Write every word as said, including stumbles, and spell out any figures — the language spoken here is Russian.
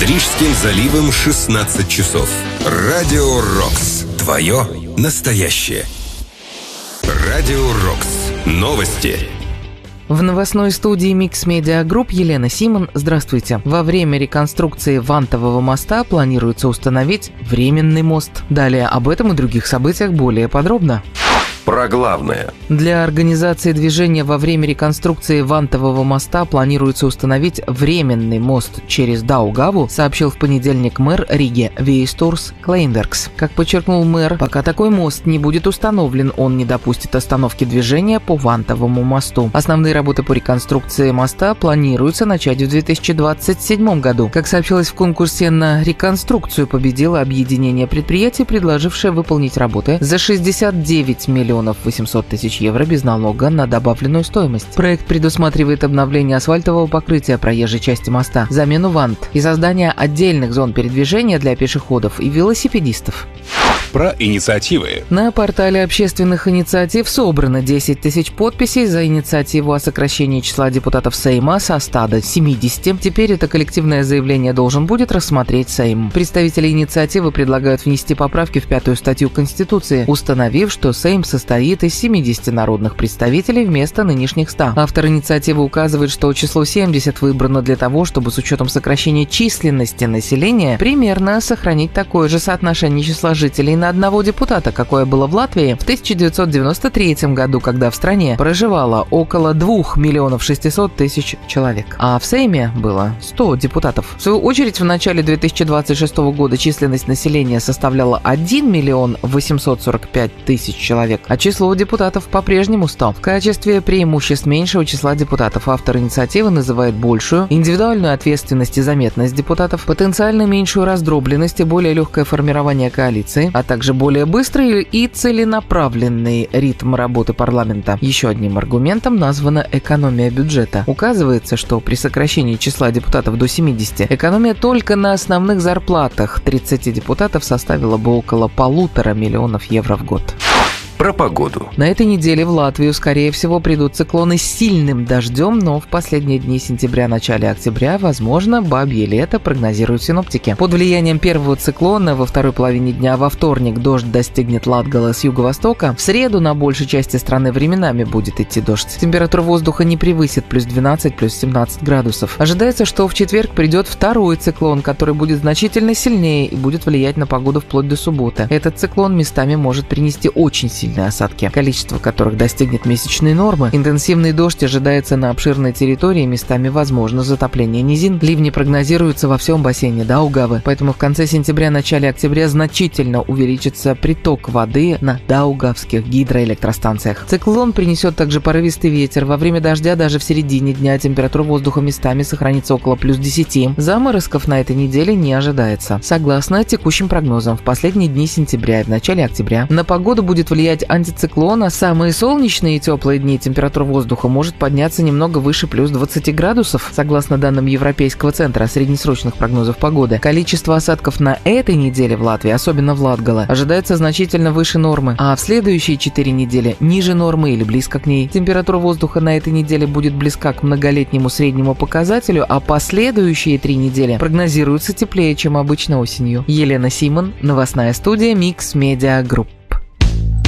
Рижским заливом шестнадцать часов. Радио Рокс. Твое настоящее. Радио Рокс. Новости. В новостной студии Mix Media Group Елена Симон. Здравствуйте. Во время реконструкции Вантового моста планируется установить временный мост. Далее об этом и других событиях более подробно. Про главное. Для организации движения во время реконструкции Вантового моста планируется установить временный мост через Даугаву, сообщил в понедельник мэр Риги Вейстурс Клейнбергс. Как подчеркнул мэр, пока такой мост не будет установлен, он не допустит остановки движения по Вантовому мосту. Основные работы по реконструкции моста планируется начать в две тысячи двадцать седьмом году. Как сообщилось в конкурсе на реконструкцию, победило объединение предприятий, предложившее выполнить работы за шестьдесят девять миллионов восемьсот тысяч евро без налога на добавленную стоимость. Проект предусматривает обновление асфальтового покрытия проезжей части моста, замену вант и создание отдельных зон передвижения для пешеходов и велосипедистов. Про инициативы. На портале общественных инициатив собрано десять тысяч подписей за инициативу о сокращении числа депутатов Сейма со ста до семидесяти. Теперь это коллективное заявление должен будет рассмотреть Сейм. Представители инициативы предлагают внести поправки в пятую статью Конституции, установив, что Сейм состоит из семидесяти народных представителей вместо нынешних ста. Автор инициативы указывает, что число семьдесят выбрано для того, чтобы с учетом сокращения численности населения примерно сохранить такое же соотношение числа жителей на одного депутата, какое было в Латвии в тысяча девятьсот девяносто третьем году, когда в стране проживало около двух миллионов шестисот тысяч человек, а в Сейме было сто депутатов. В свою очередь, в начале две тысячи двадцать шестого года численность населения составляла один миллион восемьсот сорок пять тысяч человек, а число депутатов по-прежнему сто. В качестве преимуществ меньшего числа депутатов автор инициативы называет большую индивидуальную ответственность и заметность депутатов, потенциально меньшую раздробленность и более легкое формирование коалиции, а также более быстрый и целенаправленный ритм работы парламента. Еще одним аргументом названа экономия бюджета. Указывается, что при сокращении числа депутатов до семидесяти экономия только на основных зарплатах тридцати депутатов составила бы около полутора миллионов евро в год. Про погоду. На этой неделе в Латвию, скорее всего, придут циклоны с сильным дождем, но в последние дни сентября, начале октября, возможно, бабье лето, прогнозируют синоптики. Под влиянием первого циклона во второй половине дня во вторник дождь достигнет Латгала с юго-востока. В среду на большей части страны временами будет идти дождь. Температура воздуха не превысит плюс двенадцать, плюс семнадцать градусов. Ожидается, что в четверг придет второй циклон, который будет значительно сильнее и будет влиять на погоду вплоть до субботы. Этот циклон местами может принести очень сильный осадки, количество которых достигнет месячной нормы. Интенсивный дождь ожидается на обширной территории, местами возможно затопление низин. Ливни прогнозируются во всем бассейне Даугавы, поэтому в конце сентября, начале октября значительно увеличится приток воды на даугавских гидроэлектростанциях. Циклон принесет также порывистый ветер. Во время дождя даже в середине дня температура воздуха местами сохранится около плюс десяти. Заморозков на этой неделе не ожидается. Согласно текущим прогнозам, в последние дни сентября и в начале октября на погоду будет влиять антициклон, а самые солнечные и теплые дни температура воздуха может подняться немного выше плюс двадцати градусов. Согласно данным Европейского центра среднесрочных прогнозов погоды, количество осадков на этой неделе в Латвии, особенно в Латгале, ожидается значительно выше нормы, а в следующие четыре недели ниже нормы или близко к ней. Температура воздуха на этой неделе будет близка к многолетнему среднему показателю, а последующие три недели прогнозируются теплее, чем обычно осенью. Елена Симон, новостная студия Mix Media Group.